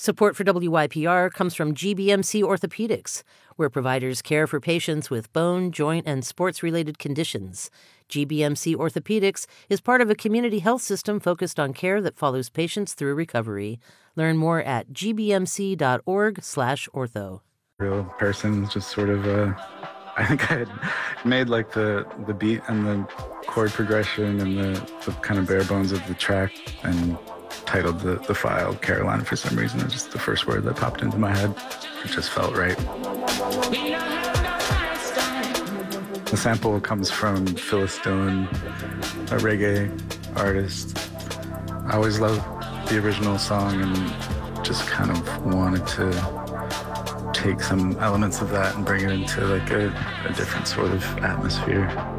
Support for WYPR comes from GBMC Orthopedics, where providers care for patients with bone, joint, and sports-related conditions. GBMC Orthopedics is part of a community health system focused on care that follows patients through recovery. Learn more at gbmc.org/ortho. Real person, just sort of, I think I had made like the beat and the chord progression and the kind of bare bones of the track and titled the file Caroline for some reason. It was just the first word that popped into my head. It just felt right. The sample comes from Phyllis Dillon, a reggae artist. I always loved the original song and just kind of wanted to take some elements of that and bring it into like a different sort of atmosphere.